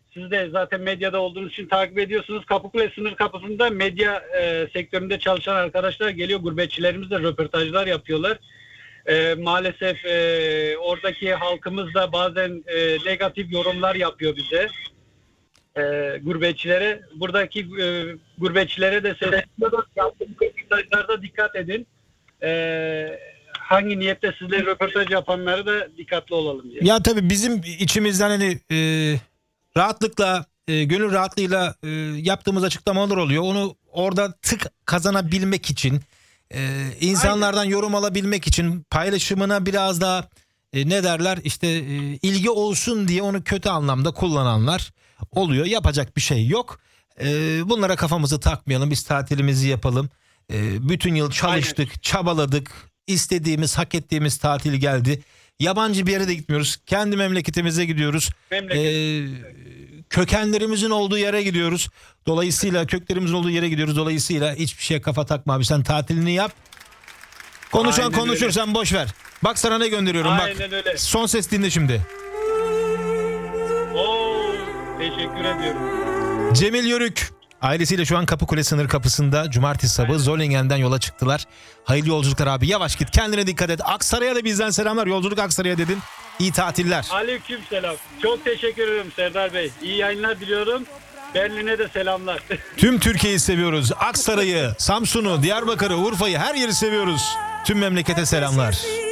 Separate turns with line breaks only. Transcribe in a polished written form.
Siz de zaten medyada olduğunuz için takip ediyorsunuz. Kapıkule sınır kapısında medya sektöründe çalışan arkadaşlar geliyor. Gurbetçilerimiz de röportajlar yapıyorlar. Maalesef oradaki halkımız da bazen negatif yorumlar yapıyor bize. Gurbetçilere. Buradaki gurbetçilere de sesleniyoruz. Yaptığımız röportajlarda dikkat edin. Hangi niyetle sizle röportaj yapanları da dikkatli olalım diye.
Ya tabii bizim içimizden hani rahatlıkla, gönül rahatlığıyla yaptığımız açıklamalar oluyor. Onu orada tık kazanabilmek için, insanlardan yorum alabilmek için paylaşımına biraz daha ne derler işte ilgi olsun diye onu kötü anlamda kullananlar oluyor. Yapacak bir şey yok. Bunlara kafamızı takmayalım. Biz tatilimizi yapalım. Bütün yıl çalıştık, çabaladık. İstediğimiz, hak ettiğimiz tatil geldi. Yabancı bir yere de gitmiyoruz. Kendi memleketimize gidiyoruz. Kökenlerimizin olduğu yere gidiyoruz. Dolayısıyla köklerimizin olduğu yere gidiyoruz. Dolayısıyla hiçbir şeye kafa takma abi. Sen tatilini yap. Konuşan
Aynen
konuşur,
öyle.
sen boş ver. Bak sana ne gönderiyorum.
Aynen
Bak.
öyle.
Son ses dinle şimdi.
Oo, teşekkür ediyorum.
Cemil Yörük ailesiyle şu an Kapıkule sınır kapısında. Cumartesi sabahı Zollingen'den yola çıktılar. Hayırlı yolculuklar abi. Yavaş git. Kendine dikkat et. Aksaray'a da bizden selamlar. Yolculuk Aksaray'a dedin. İyi tatiller.
Aleykümselam. Çok teşekkür ederim Serdar Bey. İyi yayınlar diliyorum. Berlin'e de selamlar.
Tüm Türkiye'yi seviyoruz. Aksaray'ı, Samsun'u, Diyarbakır'ı, Urfa'yı, her yeri seviyoruz. Tüm memlekete selamlar.